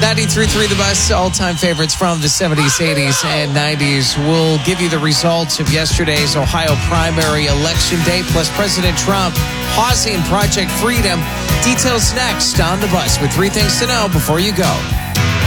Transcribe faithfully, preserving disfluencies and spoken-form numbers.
ninety-three point three The Bus, all-time favorites from the seventies, eighties, and nineties. We'll give you the results of yesterday's Ohio primary election day, plus President Trump pausing Project Freedom. Details next on The Bus with three things to know before you go.